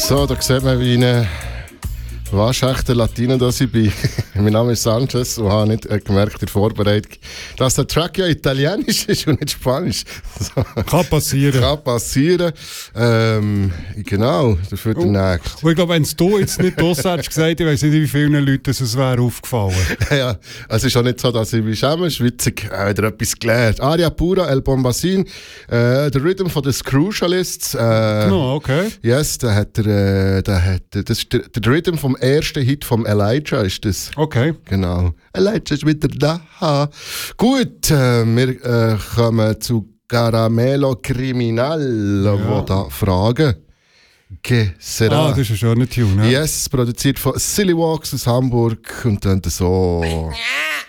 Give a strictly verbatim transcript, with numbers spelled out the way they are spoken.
So, da sieht man, wie eine waschechte Latino da ich bin. Mein Name ist Sanchez und habe nicht gemerkt in der Vorbereitung, dass der Track ja italienisch ist und nicht spanisch. So. Kann passieren. Kann passieren. Ähm, genau, dafür der nächste. Und ich glaube, wenn es du jetzt nicht das hättest gesagt, ich weiss nicht, wie vielen Leuten es wäre aufgefallen. Ja, es ist auch nicht so, dass ich mich schäme. Es ist witzig, äh, wieder etwas gelernt. Aria Pura, El Bombacin, äh, der Rhythm von den Screwalists. Äh, oh, okay. Yes, da hat er, äh, da hat er, das ist der, der Rhythm vom ersten Hit vom Elijah, ist das. Okay. Genau. Elijah ist wieder da. Gut, äh, wir äh, kommen zu Caramelo Criminal, ja. Die da fragen. Que será? Ah, das ist ein schöner Tune. Ja. Yes, produziert von Silly Walks aus Hamburg und dann so.